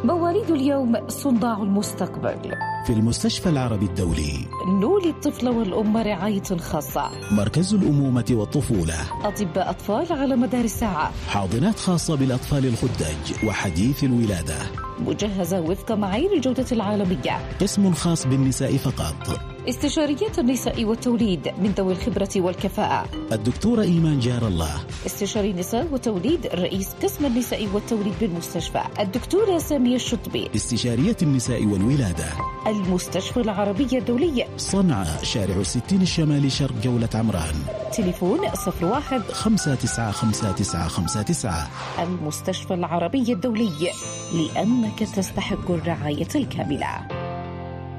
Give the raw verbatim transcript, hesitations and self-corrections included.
مواليد اليوم صناع المستقبل. في المستشفى العربي الدولي نولي الطفل والأم رعاية خاصة. مركز الأمومة والطفولة. أطباء أطفال على مدار الساعة. حاضنات خاصة بالأطفال الخدج وحديث الولادة. مجهزة وفق معايير الجودة العالمية. قسم خاص بالنساء فقط. استشاريات النساء والتوليد من ذوي الخبرة والكفاءة. الدكتورة إيمان جار الله. استشاري نساء وتوليد رئيس قسم النساء والتوليد بالمستشفى الدكتورة سامية الشطبي. استشارية النساء والولادة. المستشفى العربية الدولية صنعاء، شارع الستين الشمالي شرق جولة عمران. تليفون صفر واحد خمسة تسعة خمسة تسعة خمسة تسعة. المستشفى العربية الدولي، لأنك تستحق الرعاية الكاملة.